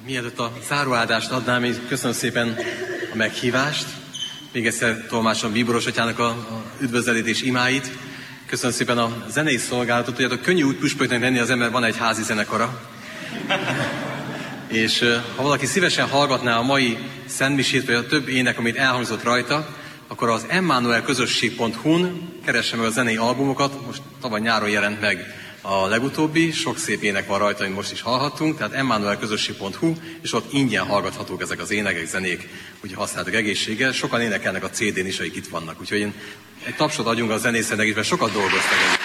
Mielőtt a záróáldást adnám, én köszönöm szépen a meghívást. Még egyszer tolmácsolom Bíboros atyának a üdvözletés imáit. Köszönöm szépen a zenei szolgálatot. Tudjátok, könnyű úgy püspöknek lenni az ember, van egy házi zenekara. És ha valaki szívesen hallgatná a mai szentmisét, vagy a több ének, amit elhangzott rajta, akkor az emmanuelközösség.hu-n keresse meg a zenei albumokat. Most tavaly nyáron jelent meg a legutóbbi, sok szép ének van rajta, amit most is hallhattunk, tehát emmanuelközösség.hu, és ott ingyen hallgathatók ezek az énekek, zenék, úgyhogy használtak egészséggel. Sokan énekelnek a CD-n is, akik itt vannak, úgyhogy egy tapsot adjunk a zenészeknek is, mert sokat dolgoztak.